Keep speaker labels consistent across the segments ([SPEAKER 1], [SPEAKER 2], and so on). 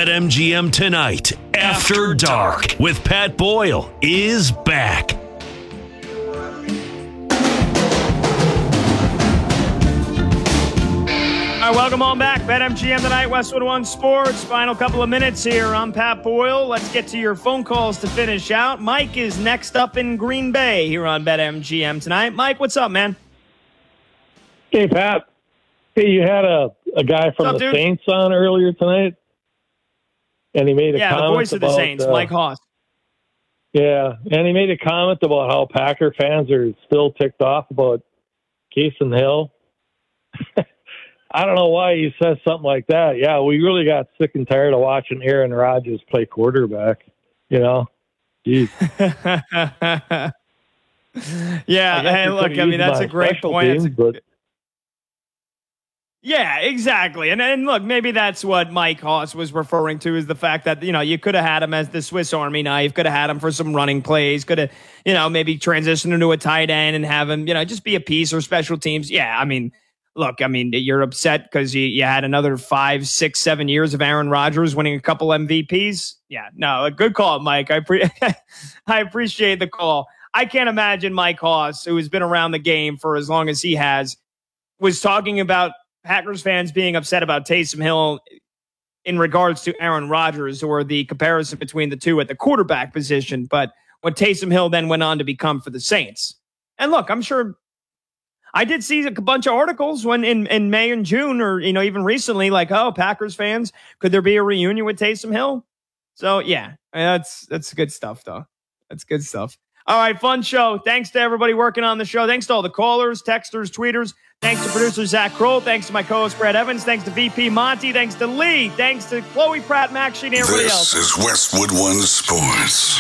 [SPEAKER 1] BetMGM Tonight After Dark with Pat Boyle is back.
[SPEAKER 2] All right, welcome on back. BetMGM Tonight, Westwood One Sports. Final couple of minutes here. I'm Pat Boyle. Let's get to your phone calls to finish out. Mike is next up in Green Bay here on BetMGM Tonight. Mike, what's up, man?
[SPEAKER 3] Hey, Pat. Hey, you had a guy from the Saints on earlier tonight, and he made a comment
[SPEAKER 2] the voice of the
[SPEAKER 3] about,
[SPEAKER 2] Saints, Mike Haas.
[SPEAKER 3] Yeah, and he made a comment about how Packer fans are still ticked off about Taysom Hill. I don't know why he says something like that. Yeah, we really got sick and tired of watching Aaron Rodgers play quarterback, you know? Jeez.
[SPEAKER 2] Yeah, hey, look, I mean, that's a great point. Yeah, exactly. And look, maybe that's what Mike Haas was referring to, is the fact that, you know, you could have had him as the Swiss Army knife, could have had him for some running plays, could have, you know, maybe transition into a tight end and have him, you know, just be a piece or special teams. Yeah, I mean, look, I mean, you're upset because you had another 5, 6, 7 years of Aaron Rodgers winning a couple MVPs. Yeah, no, a good call, Mike. I appreciate the call. I can't imagine Mike Haas, who has been around the game for as long as he has, was talking about Packers fans being upset about Taysom Hill in regards to Aaron Rodgers, or the comparison between the two at the quarterback position. But when Taysom Hill then went on to become for the Saints. And look, I'm sure I did see a bunch of articles when in May and June, or, you know, even recently, like, oh, Packers fans, could there be a reunion with Taysom Hill? So, yeah, that's good stuff, though. That's good stuff. All right, fun show. Thanks to everybody working on the show. Thanks to all the callers, texters, tweeters. Thanks to producer Zach Kroll. Thanks to my co-host Brad Evans. Thanks to VP Monty. Thanks to Lee. Thanks to Chloe Pratt, Max Sheen, and everybody else.
[SPEAKER 4] This is Westwood One Sports.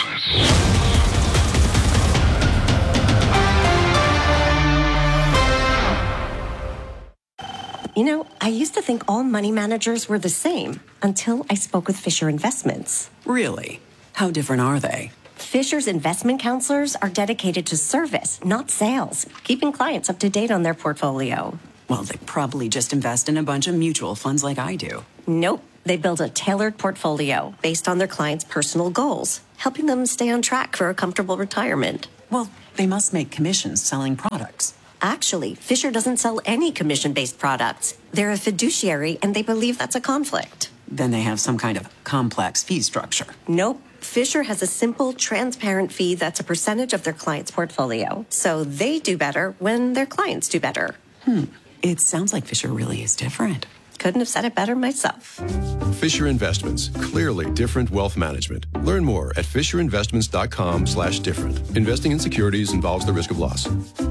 [SPEAKER 5] You know, I used to think all money managers were the same until I spoke with Fisher Investments.
[SPEAKER 6] Really? How different are they?
[SPEAKER 5] Fisher's investment counselors are dedicated to service, not sales, keeping clients up to date on their portfolio.
[SPEAKER 6] Well, they probably just invest in a bunch of mutual funds like I do.
[SPEAKER 5] Nope. They build a tailored portfolio based on their clients' personal goals, helping them stay on track for a comfortable retirement.
[SPEAKER 6] Well, they must make commissions selling products.
[SPEAKER 5] Actually, Fisher doesn't sell any commission-based products. They're a fiduciary, and they believe that's a conflict.
[SPEAKER 6] Then they have some kind of complex fee structure.
[SPEAKER 5] Nope. Fisher has a simple, transparent fee that's a percentage of their client's portfolio. So they do better when their clients do better.
[SPEAKER 6] It sounds like Fisher really is different.
[SPEAKER 5] Couldn't have said it better myself.
[SPEAKER 7] Fisher Investments. Clearly different wealth management. Learn more at fisherinvestments.com/different. Investing in securities involves the risk of loss.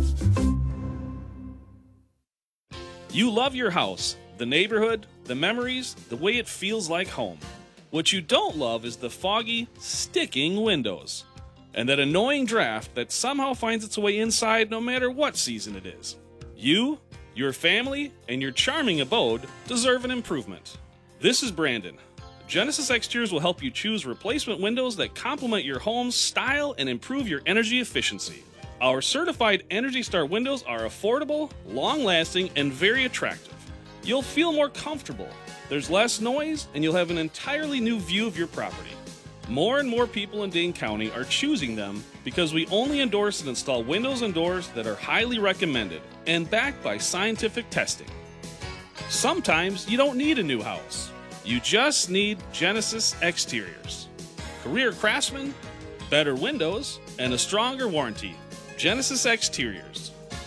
[SPEAKER 8] You love your house, the neighborhood, the memories, the way it feels like home. What you don't love is the foggy, sticking windows, and that annoying draft that somehow finds its way inside no matter what season it is. You, your family, and your charming abode deserve an improvement. This is Brandon. Genesis Exteriors will help you choose replacement windows that complement your home's style and improve your energy efficiency. Our certified Energy Star windows are affordable, long-lasting, and very attractive. You'll feel more comfortable. There's less noise, and you'll have an entirely new view of your property. More and more people in Dane County are choosing them because we only endorse and install windows and doors that are highly recommended and backed by scientific testing. Sometimes you don't need a new house. You just need Genesis Exteriors. Career craftsmen, better windows, and a stronger warranty. Genesis Exteriors.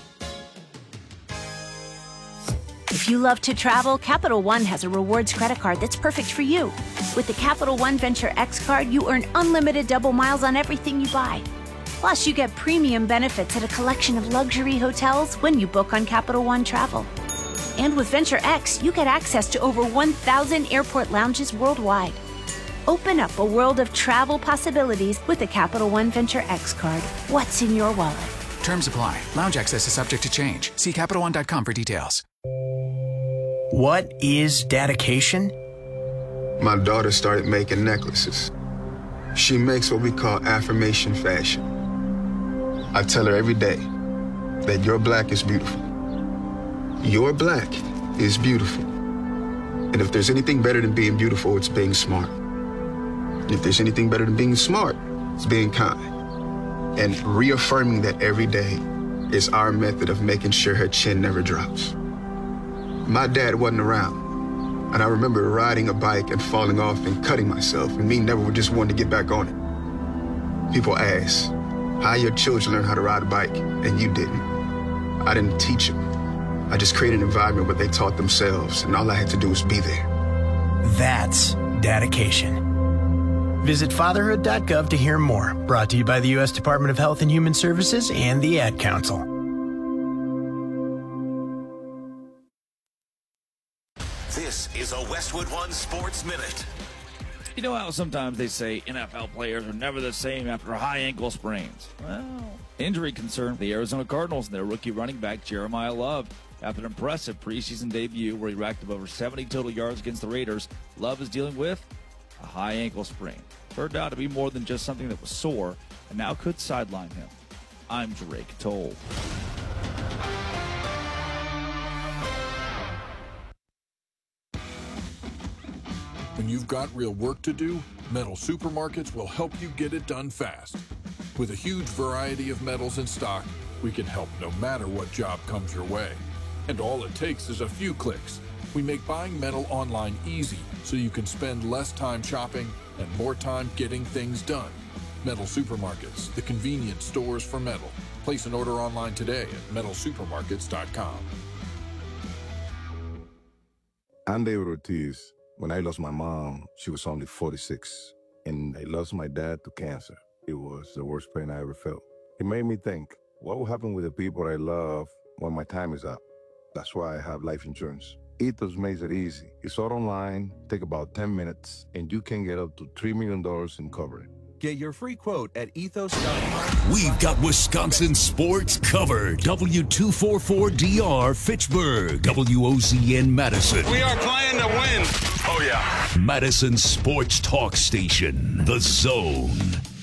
[SPEAKER 9] If you love to travel, Capital One has a rewards credit card that's perfect for you. With the Capital One Venture X card, you earn unlimited double miles on everything you buy. Plus, you get premium benefits at a collection of luxury hotels when you book on Capital One Travel. And with Venture X, you get access to over 1,000 airport lounges worldwide. Open up a world of travel possibilities with the Capital One Venture X card. What's in your wallet?
[SPEAKER 10] Terms apply. Lounge access is subject to change. See CapitalOne.com for details.
[SPEAKER 11] What is dedication?
[SPEAKER 12] My daughter started making necklaces. She makes what we call affirmation fashion. I tell her every day that your black is beautiful. Your black is beautiful. And if there's anything better than being beautiful, it's being smart. And if there's anything better than being smart, it's being kind. And reaffirming that every day is our method of making sure her chin never drops. My dad wasn't around, and I remember riding a bike and falling off and cutting myself, and me never just wanting to get back on it. People ask, how your children learn how to ride a bike, and you didn't. I didn't teach them. I just created an environment where they taught themselves, and all I had to do was be there.
[SPEAKER 11] That's dedication. Visit fatherhood.gov to hear more. Brought to you by the U.S. Department of Health and Human Services and the Ad Council.
[SPEAKER 1] This is a Westwood One Sports Minute.
[SPEAKER 13] You know how sometimes they say NFL players are never the same after high ankle sprains? Well, injury concerned the Arizona Cardinals and their rookie running back Jeremiah Love. After an impressive preseason debut where he racked up over 70 total yards against the Raiders, Love is dealing with a high ankle sprain. Turned out to be more than just something that was sore and now could sideline him. I'm Drake Toll.
[SPEAKER 14] When you've got real work to do, Metal Supermarkets will help you get it done fast. With a huge variety of metals in stock, we can help no matter what job comes your way. And all it takes is a few clicks. We make buying metal online easy so you can spend less time shopping and more time getting things done. Metal Supermarkets, the convenience stores for metal. Place an order online today at metalsupermarkets.com.
[SPEAKER 15] I'm David Ortiz. When I lost my mom, she was only 46, and I lost my dad to cancer. It was the worst pain I ever felt. It made me think, what will happen with the people I love when my time is up? That's why I have life insurance. Ethos makes it easy. It's all online, take about 10 minutes, and you can get up to $3 million in coverage.
[SPEAKER 16] Get your free quote at ethos.com.
[SPEAKER 1] We've got Wisconsin sports covered. W244DR Fitchburg. WOCN Madison.
[SPEAKER 17] We are playing to win. Oh, yeah.
[SPEAKER 1] Madison Sports Talk Station. The Zone.